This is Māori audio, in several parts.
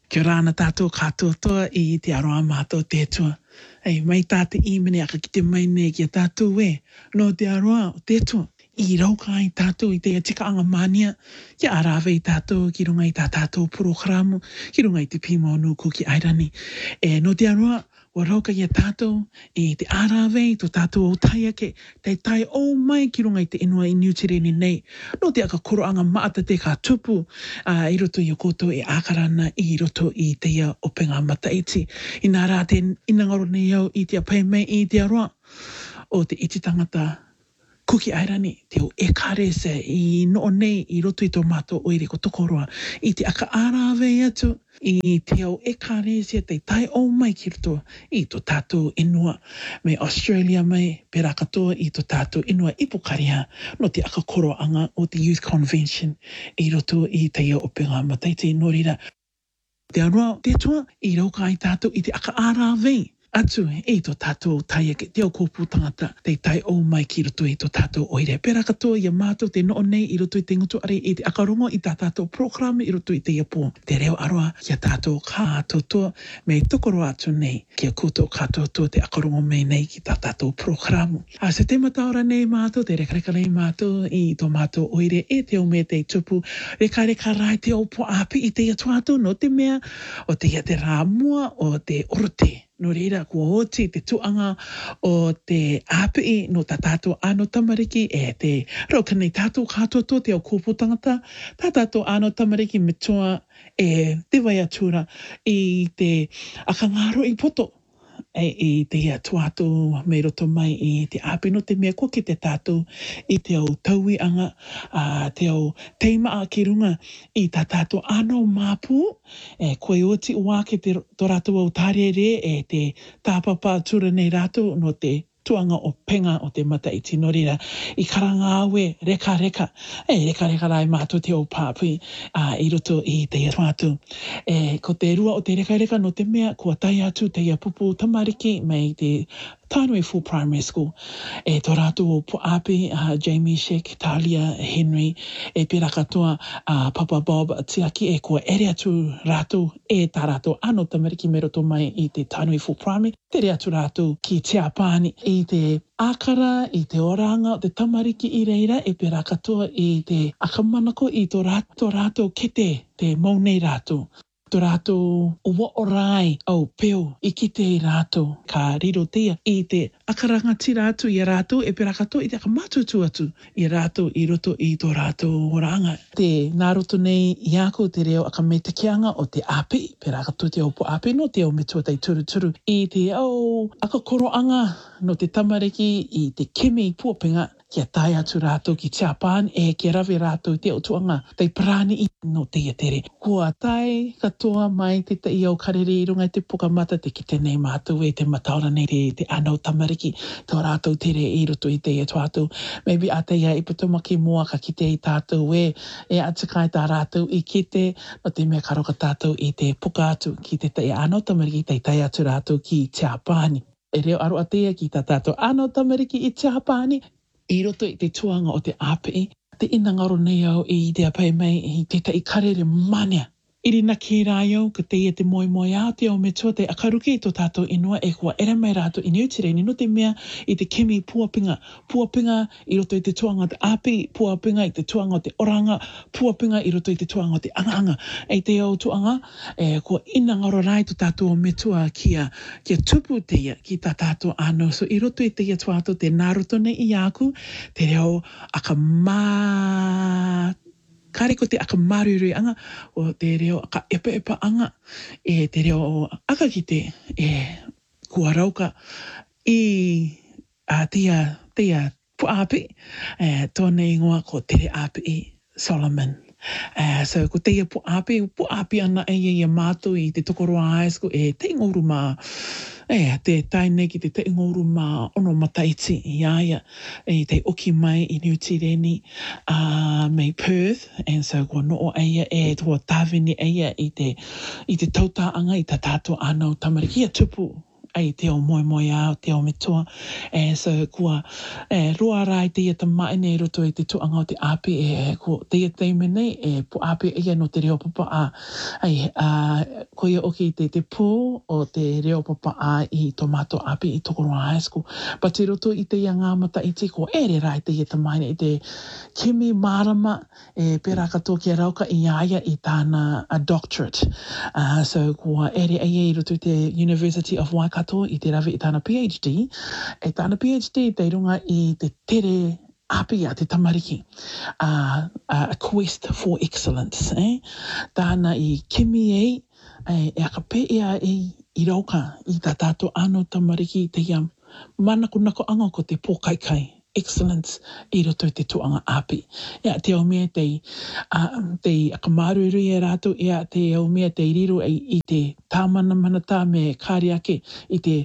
Kia rāna tātou katoa toa I te aroa mātou tētua. Ei, mai tā te imene aka ki te mai nei kia tātou e. No te aroa o tētua. I rauka ai tātou I te tika anga mania. Kia arawe I tātou ki runga I tā tātou programo. Ki runga I te pima onu ko ki airani. E no te aroa o rauka I a tātou I te arawe I to tātou o taia ke. Te tai o mai ki runga I te inua I niutireni nei. No te aka koro anga maata te ka tupu. I roto I o koutou e ākarana I roto I te ia o penga mataiti. I nā rā te inangaro nei au I te apai mai I te aroa o te iti tangata kuki airani te o e karese I noo nei I roto I tō mātou oire ko tokoroa I te aka ārawe atu I te o e karese te tai o mai ki roto I tō tātou inua me Australia mai pera katoa I tō tātou inua ipukaria no te aka koro anga o te Youth Convention I roto I te ia o penga mataiti no rira. Te aroa, te tua, I rauka ai tātou I te aka ārawe atu I tō tātou taia ke te o kōpū tangata te tai o mai ki roto I tō tātou oire. Pera katoa ia mātou te noo nei I roto I te ngutu are I te akarongo I tā tātou programa I roto I te iapō. Te reo aroa kia tātou kātotoa me tokoro atu nei kia koutou kātotoa te akarongo mei nei ki tā tātou programa. Se te mataora nei mātou, te rekareka nei mātou I tō mātou oire e te o me te tupu. Reka rai te opo api I te atuatu no te mea o te ia te rā mua o te orote. No reira, kua oti te tuanga o te āpii no tā tātou ano tamariki e te rauka nei tātou kātoto te au kōpū tangata. Tā tātou ano tamariki me toa e te vai atura I te akangaro I poto. I te ia tuatu me roto mai I te api no te mea ko ki te tātou I te au taui anga, te au teima a ki runga I tā tātou ano māpū, koe oti ua ke te tō rātou au tārere e te tāpapa atura nei rātou no te tuanga o penga o te mataiti no rira I karanga awe reka reka rai mātou te o pāpui I roto I te tuatu ko te rua o te reka no te mea kua tai atu te ia pupu tamariki mai te Tainui Full Primary School tō rātou o puapi Jamie Sheck, Talia Henry pera katoa Papa Bob Tiaki kua ere atu rātou tā rātou ano tamariki me roto mai I te Tainui Full Primary te re atu rātou ki Te Apani I te ākara, I te oranga o te tamariki I reira pera katoa I te akamanako I tō rātou kete te maunei rātou. Tō rātou ua orai au peo I ki te rātou ka riro tia I te akaranga ti rātou I rātou pera katoa I te akamatutu atu I rātou I roto I tō rātou oranga. Te nā roto nei I ako te reo akametekianga o te api pera katoa te opo api no te o me tuatai turuturu I te au akakoroanga no te tamariki I te kemi puapinga kia tai atu rātou ki Te Apani kia rawe rātou te o tuanga te prani I no te tere. Kua tai katoa mai te tai au karere I runga I te pokamata te ki tenei mātou te mataora nei te anau tamariki tō rātou tere I roto I te tuatu. Maybe a te ia I putumaki mua ka kite I tātou atikai tā rātou I kite no te mea karoka tātou I te puka atu ki te tai anau tamariki te tai atu rātou ki Te Apani. Reo aro atea ki tā tātou anau tamariki I Te Apani I roto I te tuanga o te api, te inangaro nei au I te apai mai I te tai karere mania. Iri na ki rāiau, ka te ia te moi au te au me tua te akaruki I tō tātou inua kua ere mai rātou I niutireni no te mea I te kemi puapinga I roto I te tuanga o te api, puapinga I te tuanga o te oranga, puapinga I roto I te tuanga o te anga. Te au tuanga, kua inangaro rai tō tātou me tua kia tupu te ia ki tā tātou ano. So I roto I te ia tuato te nāroto nei I aku, te reo kare ko te aka maruri anga o te reo aka epa anga te reo aka ki te kua rauka I tia puapi tōne ingoa ko te api Solomon. So ko te puapi ana ia mātou I te Tokoroa High School te ingoru mā te taine ki te ingoru mā ono mataiti I aia te oki mai I Niutireni me Perth and so ko noo aia tua tāwini aia I te tautaanga I tā tātou anau tamariki tupu ai te o moe au, te o metua. So kua roa rai te ia ta mai nei roto e te tuanga o te api ko te ia teime nei po api ia no te reo papa a ko ia oki te pū o te reo papa a i tomato api i Tokoroa High School. Pa te roto i te ia ngāmata i te ko ere rai te ia ta mai nei i te kimi marama pera katoa ki a rauka i aia i tāna a doctorate. So kua ere ai roto i te University of Waikato i te rawi i tāna PhD. E tāna PhD te runga i te tere api a te tamariki. A quest for excellence. Tāna i kimi e aka pe ia i rauka i tā tātou ano tamariki te ia manakunako anga ko te pōkaikai. Excellence i roto i te tuanga api. Ia te au mea te akamaruiru e rātou, ia te au mea te riro i te tāmana manata me kāriake i te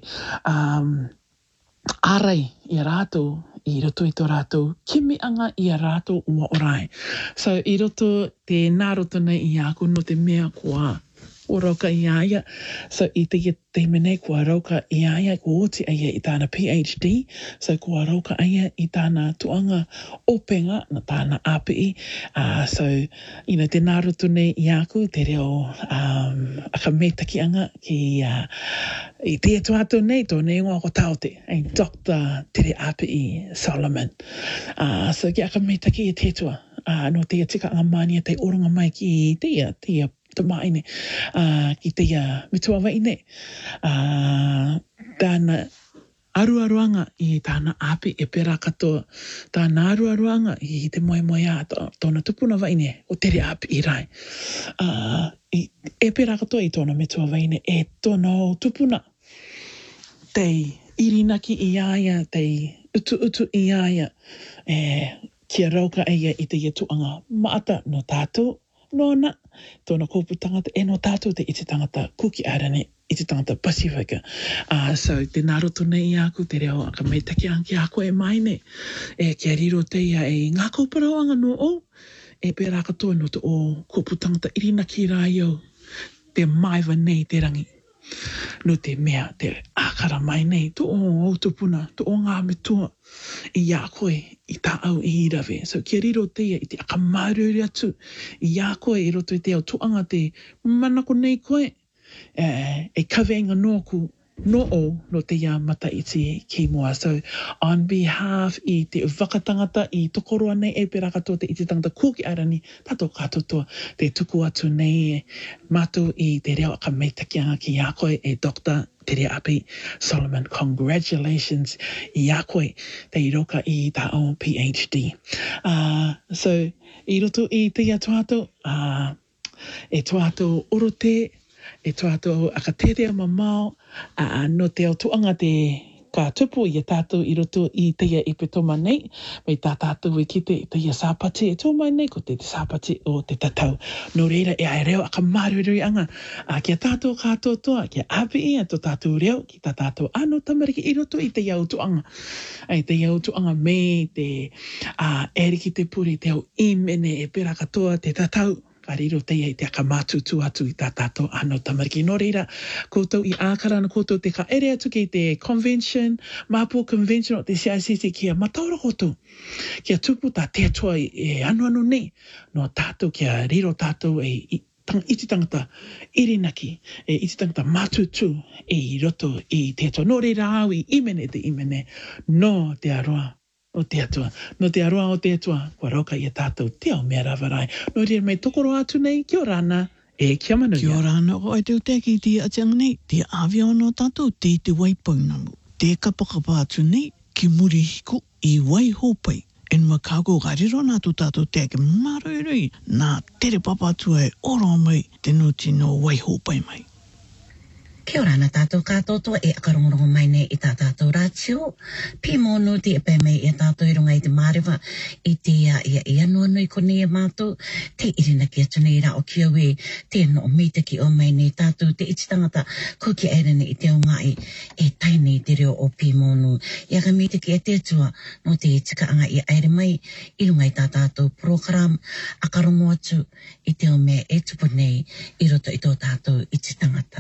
arai i rātou, i roto i tō rātou, kimi anga i a rātou ua orai. So i roto te nā roto nei i aku no te mea kua o rauka i aia. So i te menei kua rauka i aia, kua oti aia i tāna PhD. So kua rauka aia i tāna tuanga openga na tāna API. So, te nārutu nei i aku, te reo aka metaki anga ki i te atu nei, tō nei ngā ko taote, Dr. Tere API Solomon. So ki aka metaki i te tua, no te tika anga mania te oranga mai ki te te maine ki te mitua waine. Tāna aruaruanga i tāna api e pera katoa. Tāna aruaruanga i te moe a tōna tupuna waine o tere api i rai. E pera katoa i tōna mitua waine e tōna tupuna. Te irinaki i aia, te utu i aia. Kia rauka eia i te tuanga maata no tātou. Nōna, tōna kōpu tangata e no tātou te iti tangata kuki arane, iti tangata Pasifika. So te naroto nei i aku, te reo aka meitaki anki ako e maine. Kia riro te ia ngā kōparauanga no o, pērā katoa no te o kōpu tangata irina ki rai au, te maiwa nei te rangi. No te mea, te ākara mai nei, to o tupuna, to o ngā metua i a koe i tā au i irawe. So kia riro teia i te akamaruri atu i a koe i roto i te au tuanga te manako nei koe e kawenga noku no te ia mata i te ki mua. So on behalf i te wakatangata i tokoroa nei e pera katoa te iti tangata kuki arani, tato katotoa te tuku atu nei matu i te reo aka meitakianga ki a koe e Dr. Tere Api Solomon. Congratulations i a koe te iroka i ta o PhD. So i roto i te ia tuato, e tuato orote, e tuato akaterea mamao, no te au tuanga te ka tupu i a tātou i roto i teia i petoma nei, mai tā tātou i kite i teia sāpati e tō mai nei ko te sāpati o te tatau. No reira e ai reo aka marurui anga, kia tātou kātotoa, kia api ia tō tātou reo, ki tā tātou ano tamariki i roto i teia au tuanga. Teia au tuanga me te eriki te puri, te au imene e pera katoa te tatau. Ka riro teia i te akamātutu atu i tā tātou ano tamariki. Nō reira, koutou i ākarana koutou te ka ere atu ki te convention, Māpua Convention o te CICC kia mataura koutou. Kia tupu tā te atua e anu nei. No tātou kia riro tātou iti tangata irinaki, iti tangata mātutu i roto i te atua. Nō reira au i imene te imene, no te aroa. O te atua. No te aroa o te atua, kua rauka i a tātou te ao mea rawarai. No reira mei tokoro atu nei, kia rana, kia manuia. Kia rana, o e te uteki te atianga nei, te awia no tātou te waipaunamu. Te kapakapa atu nei, ki muri hiko i waihopai. En makago gariro nā tu tātou te ake marurui, nā tere papa atu e oro mai, te nuti no waihopai mai. Kia ora na tātou kātotoa e akarongorongo mai nei i tā tātou rātio. Pi mōnu te epe mei i tātou i runga i te mārewa i te i anua nui kone i mātou. Te irina ki atu nei rā o kia ue te no o mitaki o mai nei tātou te iti tangata kuki airene i te o ngai e tainei te reo o pi mōnu. I aga mitaki e te atua no te tika anga i aere mai i runga i tā tātou program akarongo atu i te o mea e tupu nei i roto i tō tātou iti tangata.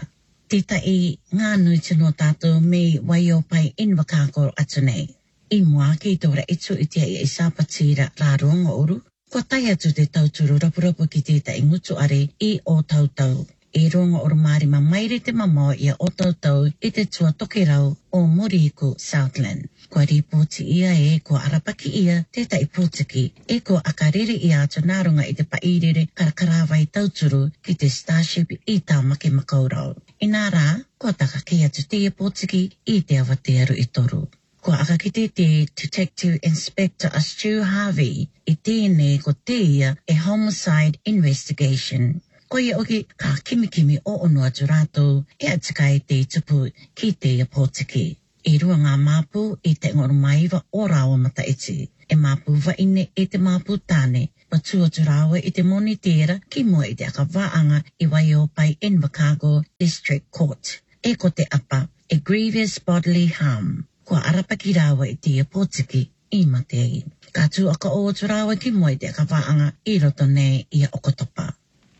Tita I ngā nui tino tātou me waio pai inwakāko atu nei. I mua ki tōra itu I tia I sāpatira rā ronga oru. Ko tai atu te tauturu rapurapu ki tita I ngutu are I o tautau. I ronga oru mārima maire te mamao ia o tautau I te tua toke rau o Muriku Southland. Kua ripoti ia ko arapaki ia tētai pūtiki ko akarere ia atu nārunga I te pairere karakarawai tauturu ki te Starship I tā make makaurau. I nā rā, kua taka ki atu te pūtiki I te awa te aru I toru. Kua akakite te Detective Inspector Stu Harvey I tēnei ko te ia homicide investigation. Ko ia oki ka kimikimi o ono atu rātou atikai te tupu ki te ia pōtiki. I rua ngā māpū I te ngoru maiwa o rawa mata iti. E māpū waine te māpū tāne. Patua tu rawa I te moni tēra ki mua I te akawaanga I waio pai Invercargill District Court. E ko te apa, a grievous bodily harm. Kua arapaki rawa I te pōtiki I matei. Ka tū aka o tu rawa ki mua I te akawaanga I roto nei ia okotopa.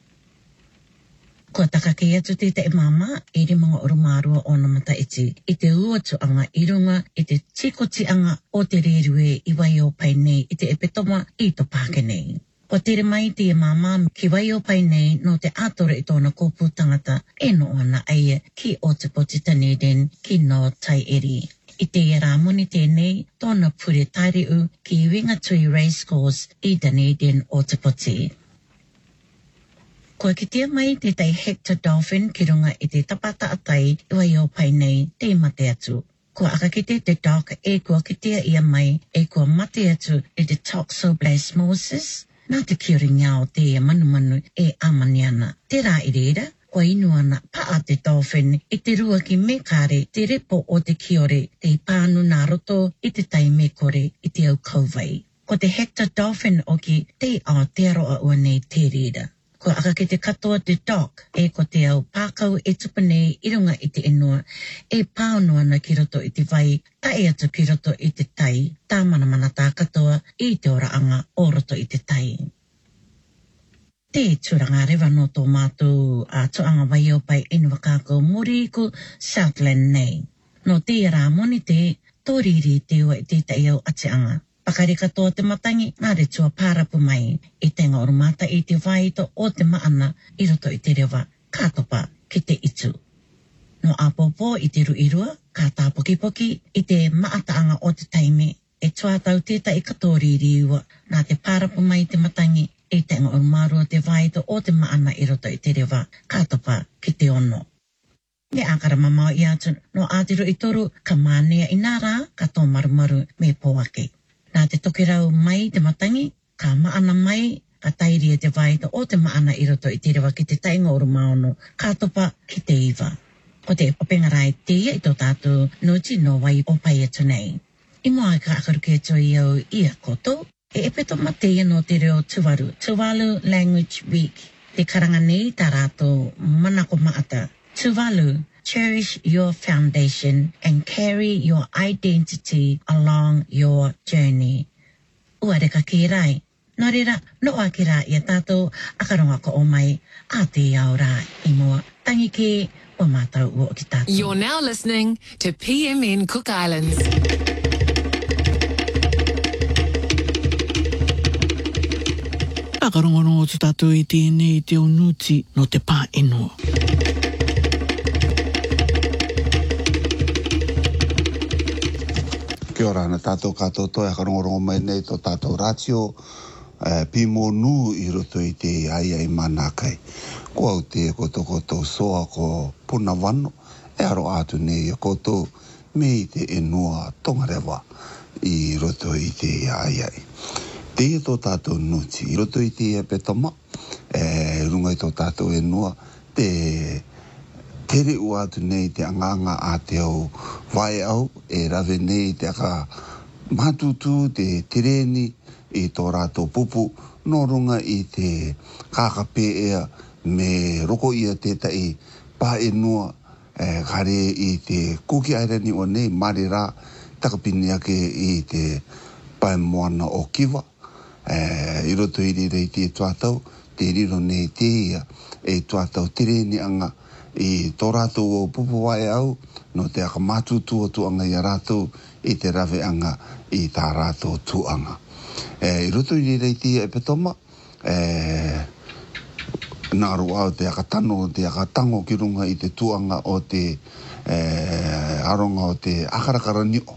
Kua takake atu te mama I re mga orumārua o na mata iti I te uatu anga I runga I te tikoti anga o te rerue I waio pai nei I te epetoma I to pāke nei. Ko tere mai te mama ki waio pai nei no te atore I tōna kōpū tangata no ana aia ki o te poti Dunedin ki no Tai Eri. I te rāmoni tēnei tōna pure taireu ki Wingatui Racecourse I Dunedin o te poti. Kua kitea mai te tai Hector Dolphin ki runga I te tapata atai I waio pai nei te mate atu. Kua akakite te doc kua kitea ia mai kua mate atu I te toxoplasmosis nā te kiori ngāo te manumanu amaniana. Te rā I reira, kua inuana paa te dolphin I te rua ki mekare te repo o te kiore te pānu nā roto I te tai mekore I te au kauwai. Ko te Hector Dolphin o ki te Aotearoa ua nei te reira. Kua aka te katoa te doc ko te au pākau tupanei I runga I te inua pāunuana ki roto I te vai tae atu ki roto I te tai tā mana tā katoa I te oraanga o roto I te tai. Te turanga rewa no tō mātou toanga waio pai Invercargill Muriku Southland nei. No te rāmoni te tōriri te ua I te tai au atianga. Pakari katoa te matangi, nā re tua pārapu mai. I te ngorumata I te waito o te maana I roto I te rewa, kātopa ki te itu. No apopo I te ruirua, kā tā poki I te maataanga o te taime, tuatau tēta I katori riua, nā te pārapu mai te matangi I te ngorumārua te waito o te maana I roto I te rewa, kātopa ki te ono. Me akara mamao I atu, no ātiro I toru, ka mānea I nā rā, ka tō marumaru me pōake. Nā te toke rau mai te matangi, ka maana mai, ka tairia te waita o te maana I roto I te rewa ki te tainga oru maono, ka topa ki te iwa. Ko te opengarai te ia I tō tātou no tino wai o pai atu nei. I mua ka akaruke to I au ia koto, epeto mateia no te reo Tuvalu Language Week, te karanga nei tā rātou manako maata. Tuvalu, cherish your foundation and carry your identity along your journey. Ua reka ki rai. Nō reira, noa ki rā I a tātou akaronga ko o mai a te au rā I mua tangi ke o mātau ua o ki tātou. You're now listening to PMN Cook Islands. Akarongorongo tu tātou I tēnei te unuti no te pā enua. Kia ora na tātou katoa toi akarongorongo mai nei tō tātou rātio pimo nū I roto I te ai mana kai. Ko au te koto soa ko puna wano aro atu nei ko tō me I te enua tongarewa I roto I te ai. Te tō tātou nuti I roto I te petama runga I tō tātou enua te tere ua atu nei te anganga a te au vai au rave nei te aka matutu te tereni I tō rātou pupu no runga I te kākape ea me roko ia tētai pā enua kare I te kuki airani o nei mare rā takapini ake I te pai moana o kiwa I roto I rei te tuatau te riro nei te ia tuatau tereni anga I tō rātou o pupu wai au, no te aka mātu tuanga i a rātou i te rawe anga i tā rātou tuanga. I roto i reiti e petoma, nā rua o te aka tano, te aka tango ki runga i te tuanga o te aronga o te akarakara nio.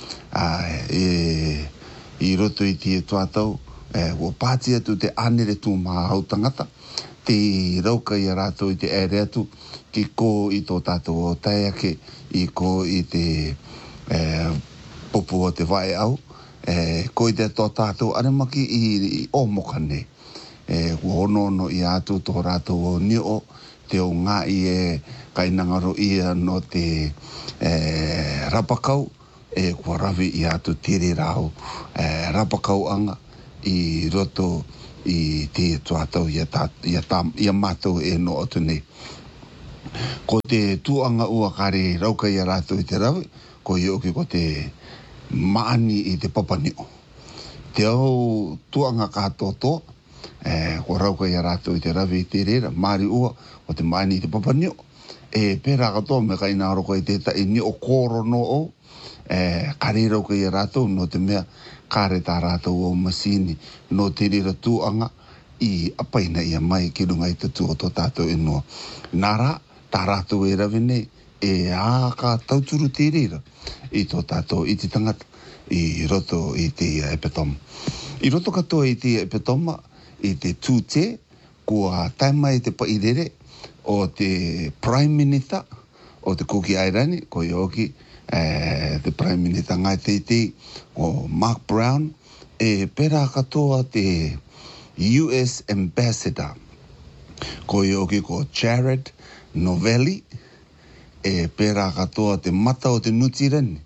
I roto i te tuatau, o pāti atu te anere tū mā au tangata, te rauka i a rātou i te ere atu, ki ko i tō tātou o taiake, i ko i te popo o te vai au, ko i te tō tātou anemaki i o moka nei. Ono i atu tō rātou o nio, te o ngā i kainangaro ia no te rapakau, kua rawi i atu tere rau rapakau anga i roto i te tuatau i a mātou no atu nei. Ko te tuanga ua kare rauka i a rātou i te rawi, ko i oki ko te maani i te papanio. Te au tuanga kātoto, ko rauka i a rātou i te rawi i te rera, maari ua, ko te maani i te papanio. Pērā katoa me ka ina aroko i te tai ni o koro no o, kare rauka i a rātou no te mea kare tā rātou o masini no te rera tuanga i apaina i a mai ki runga i te tua tō tātou inua. Nara, tā rātou e rawe nei, ka tauturu te rera i tō tātou i te tangata i roto i te epetoma. I roto katoa i te epetoma i te tūte, kua taima i te pairere o te Prime Minister o te Kuki Airani, ko i oki te Prime Minister ngai teitei o Mark Brown, pērā katoa te US Ambassador, ko i oki ko Jared Novelli, pērā katoa te mata o te Nutirani,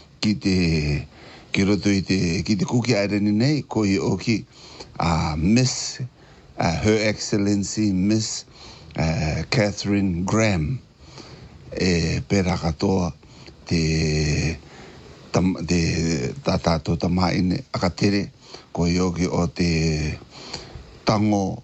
ki roto i ki te Kuki Airani nei, ko i oki Miss, Her Excellency Miss Catherine Graham, pērā katoa te tātātou tamaine akatere, ko i oki o te tango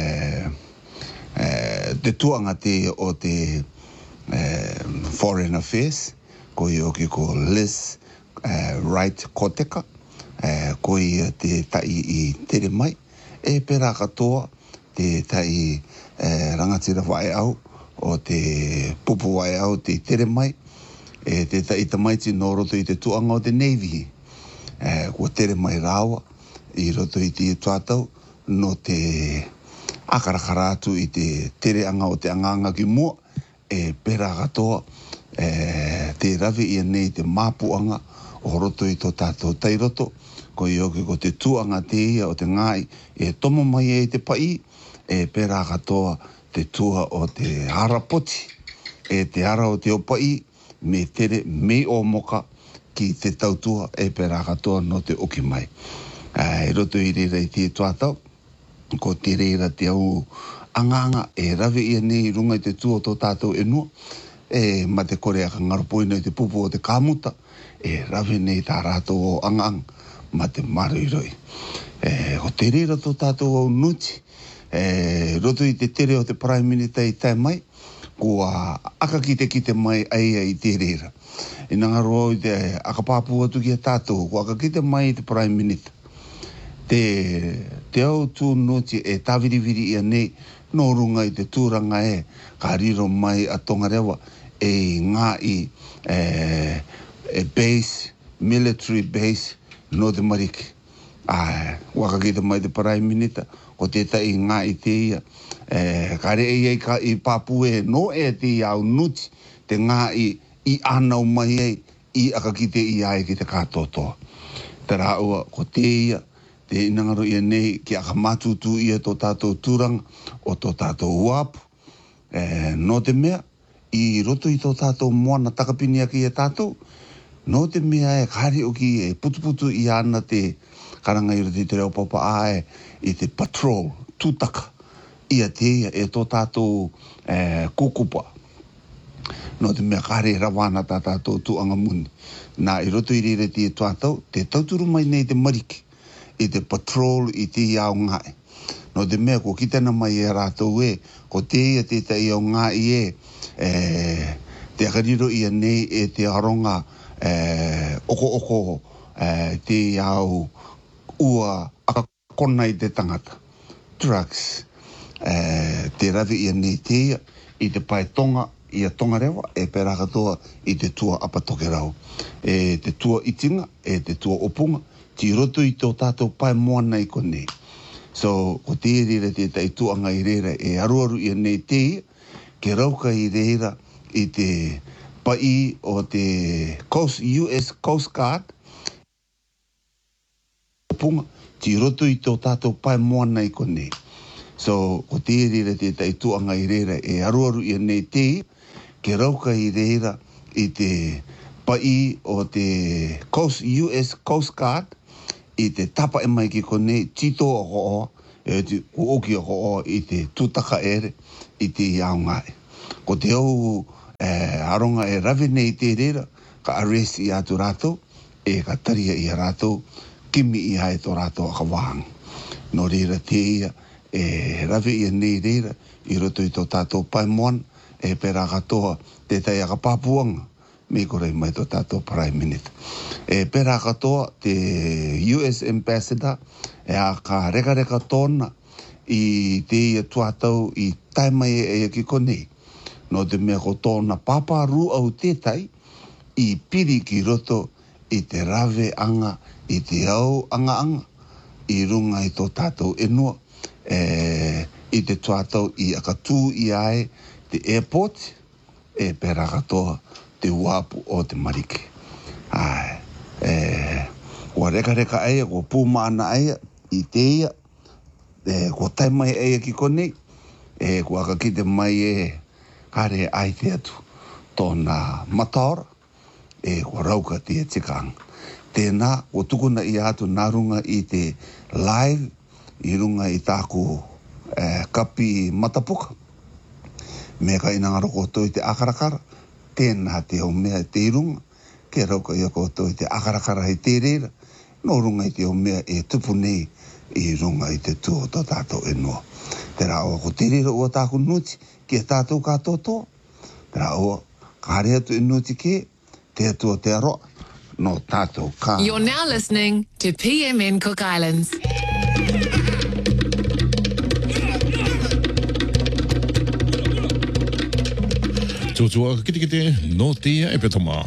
te tuanga te o te Foreign Affairs, ko i oki ko Liz Wright Koteka, ko i te tai i tere mai, pērā katoa te tai rangatira vai au, o te pupu vai au te tere mai, te tai tamaiti no roto i te tuanga o te Navy, kua tere mai rawa, i roto i te tuatau, no te akarakaratu i te tere anga o te anganga ki mua, pērā katoa, te rawi i nei te māpuanga o roto i tō tātou tairoto, ko i oki ko te tuanga te ia o te ngai, tomo mai te pai, pērā katoa te tua o te harapoti, te ara o te opai, me tere me o moka ki te tautua, pērā katoa no te oki mai. I roto i reira i te tuatau, ko te reira te au anganga, rawe ia nei runga i te tua tō tātou enua, ma te kore aka ngaropoina i te pupu o te kāmuta, rawe nei tā rātou o angang, ma te maruiroi. Ko te reira tō tātou au nuti, roto i te tere o te Prime Minister i tai mai, kua aka ki te mai aia i te reira. I ngaro i te akapāpu atu ki a tātou, kua aka ki te mai i te Prime Minister. Te au tū noti tāwiriwiri ia nei, no runga i te tūranga ka riro mai a Tongarewa, ngā i base, military base, no te mariki. Waka ki te mai te Prime Minister, ko te tai ngā i te ia, ka re i Papue, no te au nuti, te ngā i anau mai i aka ki te i ai ki te kātotoa. Te rāua, ko te ia, te inangaro ia nei ki aka mātutu ia tō tātou tūranga o tō tātou uapu. No te mea, i roto i tō tātou moana takapini aki ia tātou, no te mea kāre o ki putuputu i ana te karanga i roto i te reo papa i te patrol, tūtaka, ia te ia tō tātou kukupa. No te mea kāre rawana tā tātou tuanga muni. Nā i roto i rere te tātou, te tauturu mai nei te mariki, i te patrol i te iau ngai. No te mea ko kitana mai e rātou e, ko te ia te tai o ngā i te akariro ia nei e te aronga oko te au ua akakona i te tangata. Drugs. Te rawi ia nei te ia i te pai tonga i a tonga rewa e pera katoa i te tua apatoke rau. E te tua itinga, e te tua opunga, ti roto i tō tātou pai moana i konei. So, ko te rira te tai tuanga i reira e aruaru i nei te ia, ke rauka i reira i te pai o te US Coast Guard, opunga, ti roto i tō tātou pai moana i konei. So, ko te rira te tai tuanga i reira e aruaru i nei te ia, ke rauka i reira i te pai o te US Coast Guard, i te tapa e mai ki konei tito o ho'o, e te uoki o ho'o i te tutaka ere i te iaungai. Ko te au aronga e rawe nei te reira, ka arrest i atu rātou, e ka taria i a rātou, kimi i hae tō rātou a kawahang. No reira te ia, e rawe i nei reira, i roto i tō tātou pai moan, e pera katoa te tai a ka pāpuanga, me korei mai tō tātou Prime Minister. E pera katoa te US Ambassador e a ka reka tōna i te ia tuatau i taimai e ki konei. No te mea ko tōna pāparu au tētai i piri ki roto i te rawe anga i te au anga i runga i tō tātou enua i te tuatau i akatū i ae te airport e pera katoa te wapu o te marike. Kua reka aia, kua pūmaana aia, i te ia, kua taimai aia ki konei, kua kakite mai kare ai te atu, tōna mataora, kua rauka te tikanga. Tēnā, kua tukuna i atu nārunga i te live, i runga i tāku kapi matapuka, me ka inanga roko to i te akarakara, tēnā te o mea te irunga, ke rauka i a koutou i te akarakara i te reira, no runga i te o mea e tupu nei i runga i te tuo tō tātou e noa. Te rāua ko te reira ua tāku nuti, ki a tātou kātotoa. Te rāua, ka hare atu e nuti ke, te atua te aroa, no tātou kā. You're now listening to PMN Cook Islands. Tūtua kite no tia e petoma.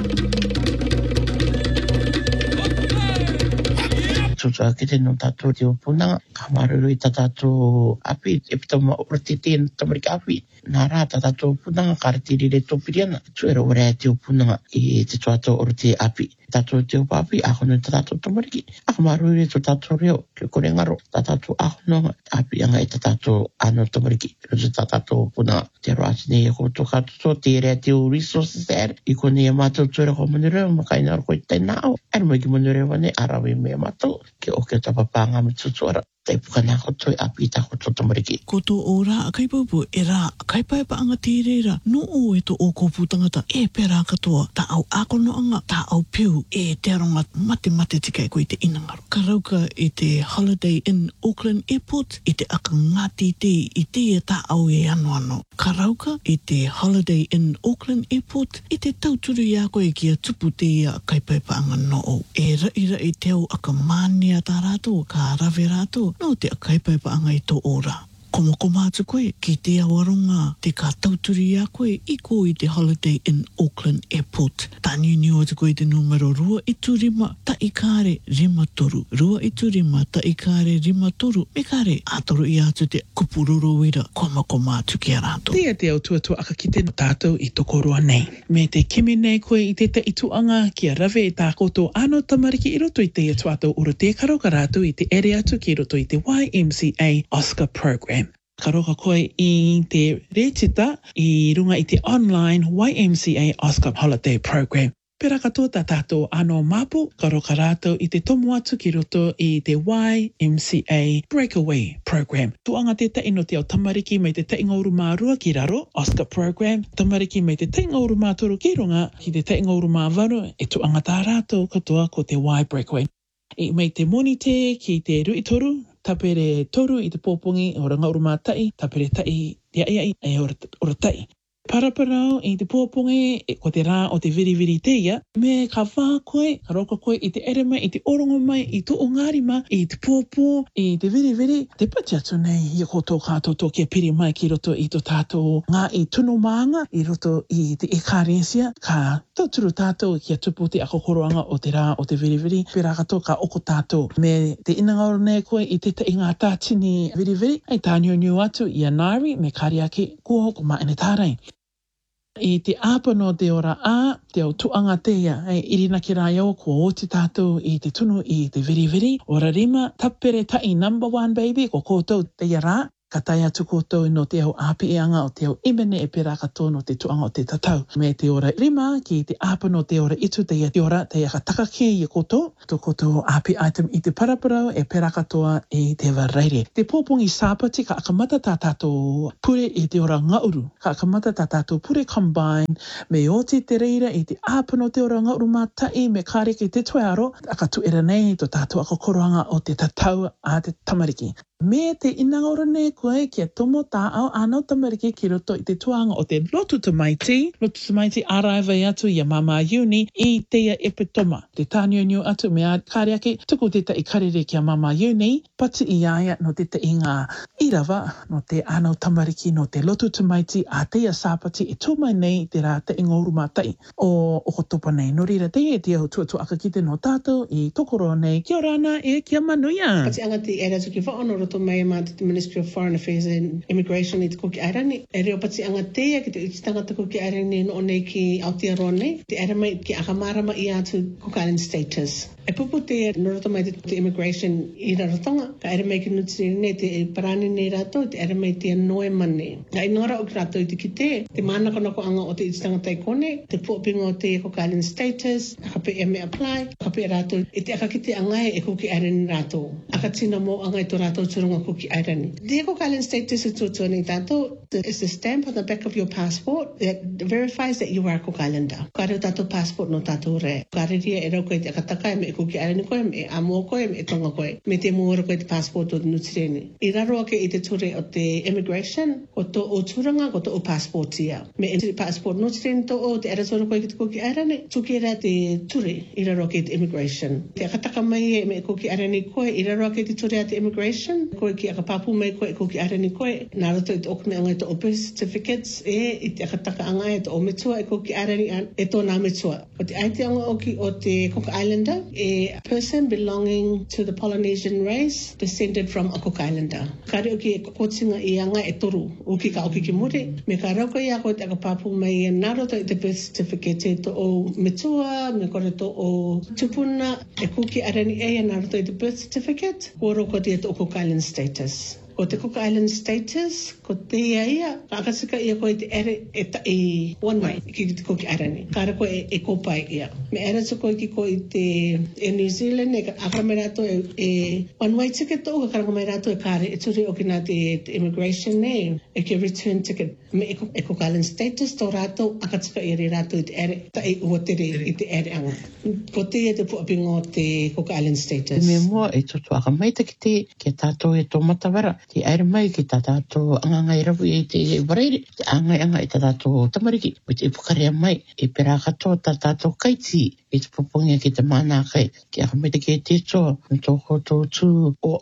Tūtua kite no tātou te opunanga, ka maruru i tā tātou api, e petoma ortitien tamarika api. Nā rā tā tātou opunanga, ka ratiri re tōpiriana, tuera ora e te opunanga i te tātou orte api. Tātou te opapi, ahono i tā tātou tamariki. Aka maruru i tā tātou reo, ke kore ngaro, tā tātou ahono api anga i tā tātou ano tamariki. Roto tā tātou opunanga, te roa tine e koutou katoto, te ere te o resources ere, i kone e mātou tuera ko manureo, makaina roko i tai nao. Ere mai ki manureo wane, arawe me mātou, ke oke o tapapanga me tutuara. Te pukana kotoi api tā koutou tamariki. Koto o rā a kaipaupu e rā a kaipaipa anga te reira no o e to o kōpū tangata e pērā katoa tā au ākono anga tā au piu e te aronga mate tika e koe te inangaro. Ka rauka i te Holiday Inn Auckland Airport i te aka ngāti te i te e tā au e ano. Ka rauka i te Holiday Inn Auckland Airport i te tauturu i a koe ki a tupu te ia a kaipaipa anga no o. E raira i te au aka mānea tā rātou, ka rawe rātou, no te akaipaipa anga i tō ora. Komoko mātu koe, ki te awaronga, te ka tauturi a koe, i ko i te Holiday Inn Auckland Airport. Tāni ni o te koe te numero 2 i turima, ta i kāre rima toru. 2 i turima, ta i kāre rima toru. Me kāre ātoro i atu te kupuroro wira, komoko mātu ki a rātou. Tia te au tuatua aka ki te tātou i tokoroa nei. Me te kimi nei koe i te ituanga ki a rawe i tā koto ano tamariki i roto i te atuatou uro te karoka rātou i te ere atu ki roto i te YMCA Oscar Program. Karoka koe i te retita i runga i te online YMCA Oscar Holiday Program. Pera katoa tā tātou ano mapu, karoka rātou i te tomu atu ki roto i te YMCA Breakaway Program. Tuanga te taino te au tamariki mai te tainga uru mārua ki raro, Oscar Program, tamariki mai te tainga uru mātoro ki runga, ki te tainga uru māwaru, e tuanga tā rātou katoa ko te Y Breakaway. I mai te monite ki te ruitoru, tapere toru i te pōpungi o ranga urumātai, tapere tai ia ora tai. Paraparau i te pōpungi ko te rā o te viriviri teia, me ka whā koe, ka roka koe i te ere mai, i te orongo mai, i te ongari mai, i te pōpō, i te viriviri. Te pati atu nei i koto kātou tō kia piri mai ki roto i tō tātou ngā i tunu maanga, i roto i te ekaresia, ka tauturu tātou kia tupu te akokoroanga o te rā o te viriviri, pera kato ka oko tātou. Me te inangaoro nei koe i te i ngā tātini viriviri, ai tāniu atu i a Nari, me kariake kua hoko ma ene tārai. I te āpano te ora te o tuanga teia, irina ki rā iau ko o te tātou i te tunu i te viriviri, ora rima, tapere tai number 1 baby, ko koutou teia rā, ka tai atu koutou no te au api eanga o te au imene e pera katoa no te tuanga o te tatau. Me te ora rima ki te āpano te ora itu teia te ora teia ka takake i koutou, to koutou api item i te paraparau e pera katoa i te waraire. Te pōpungi sāpati ka akamata tā tātou pure i te ora ngauru, ka akamata tā tātou pure combine, me o te reira i te āpano te ora ngauru mātai, me kāreke te tuaro, akatu era nei to tātou akokoroanga o te tatau a te tamariki. Me te inangaura nei koe kia tomo tā au anau tamariki ki roto i te tuanga o te lotu tamaiti araiva atu i a Mama Uni i teia epitoma. Te tāniu atu mea kāreake tuku te ta i karere ki a Mama Uni, pati i aia no te i ngā irawa no te anau tamariki no te lotu tamaiti a teia sāpati i tūmai nei te rā te ingouru mātai o kotopa nei. No rira teia e te au tuatu akakite no tātou i tokoro nei. Kia ora ana e kia manuia. Pati angati e razu ki whaono roto mai ma te Ministry of Foreign Affairs and Immigration i te kuki airani. E reo pati angatea ki te tangata kuki airani no nei ki Aotearoa nei. Te aira mai ki akamarama i atu Cook Island status. E pupu te no roto mai te immigration i rarotonga. Ka aira mai ki nutiri nei te parani nei rato, te aira mai te noe mane. Ka inora o ki rato i te kite, te mānakonako anga o te tangata i kone, te puapinga o te Cook Island status, aka pe me apply, aka pe rato i te akakite angai e kuki airani rato. Aka tina mo angai to rato turunga kuki airani. The Cook Island status is tutuani tato. It's a stamp on the back of your passport that verifies that you are a Cook Islander. Kare tato passport no tato re. Kare ria e rau koe te akataka me kuki airani koe, me amo koe, me tonga koe. Me te muara koe te passport o te nutireni. I raro ake i te ture o te immigration, ko to o turanga, ko to o passport ia. Me e passport nutireni to o te aratora koe ki te kuki airani, tukera te ture i raro ake te immigration. Te akataka mai e me kuki airani koe, i raro ake te ture a te immigration, koe ki akapapu mai koe ko ki airani koe, nā roto i te okune angai te o birth certificates, i te akataka angai te o metua e ko ki airani e tō nā metua. O te aite anga oki o te Cook Islander, a person belonging to the Polynesian race descended from a Cook Islander. Kare oki e kotinga i anga e toru, uki ka oki ki muri, me ka rauka i ako te akapapu mai e nā roto i te birth certificate e to o metua, me kore to o tupuna, e kuki airani e nā roto i te birth certificate, koro ko te o Cook Island status. Ko te Cook Island status, ko te ia, ka akasika ia koe te ere e one way, ki te kuki airani. Kara koe e kopai ia. Me ere tu koe ki koe te New Zealand, e akaramerato e one way ticket o, ka karamerato e kare, e turi o ki nā te immigration ne, e ki return ticket. Me e Cook Island status, tō rato, akatika i re rato i te ere, ta e ua tere i te ere anga. Ko te te puapingo te Cook Island status. Me mua e tutu akamaita ki te, ke tātou e tō matawara. Te aere mai ki tā tātou angangai rawu i te waraire, te angai i tā tātou tamariki, me te ipukarea mai, e pera katoa tā tātou kaiti, e te popongia ki te mana kai, ki akameta ki e te toa, me tō koto tū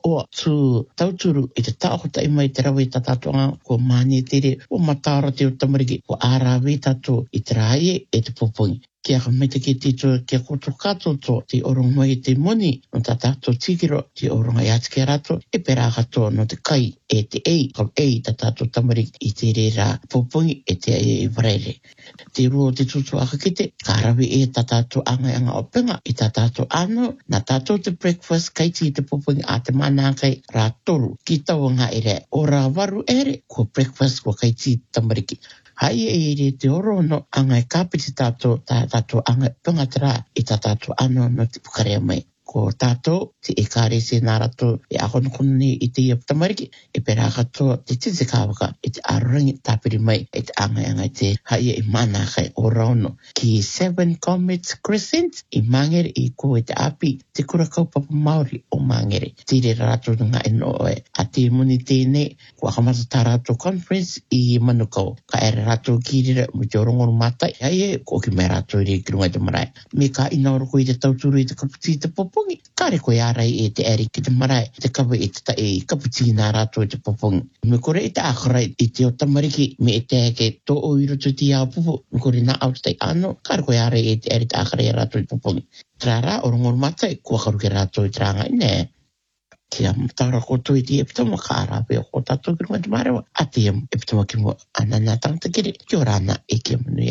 tū tauturu, e te tāokota i mai te rawu i tā tātou anga, ko mani e tere, o matara te o tamariki, ko ārawe tātou i te rāie, e te popongi. Ki akameta ki te toa, ki a koto katoto, te oronga i te moni, no tā tātou tigiro, te oronga i atike rato, e pera katoa no te kai, e te ei, kau ei tā tātou tamariki i te re rā popongi, e te ei waraire. Te ruo te tutu akakite, ka rawe e tā tātou anga o penga, i tā tātou ano, na tātou te breakfast, kaiti i te popongi a te mana kai rā toru, ki tau ngā ere, o rā waru ere, ko breakfast, ko kaiti tamariki. Hai e re te oro no anga e kāpiti tātou anga pengatara i tā tātou ano no te pukarea mai. ko tātou te e kāre se nā rato e akono kono ni I te ia tamariki e pera katoa te tise kāwaka e te arorangi tāpiri mai e te anga te haia I mana kai o rauno ki 7 Comets Crescent I Mangere I ko e te api te kura kaupapa Māori o Mangere. Tire rato nga eno e a te muni tēnei ko akamata tā rato conference I Manukau. Ka ere rato kirira mo te orongono matai haia ko ki mai rato I ki runga te marae. Me ka ina oroko I te tauturu I te kaputi te popongi. Kare ko iarai e te eri ki te marae te kawa I te tae kaputi nā rato I te popongi. Me kore I te akarai I te o tamariki me e te heke tō o I roto ti au pupu. Me kore nā au te ano kare ko iarai e te eri te akarai rato I te popongi. Trara orongono matai kua karuke rato I te ranga ine. Kia mtara koto I te epitama ka arape o ko tato ki runga te marewa. A te epitama ki mo anana tangata kere. Kia rana e kia manuia.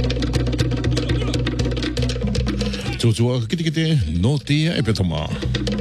Tūtua kite no tia epitama.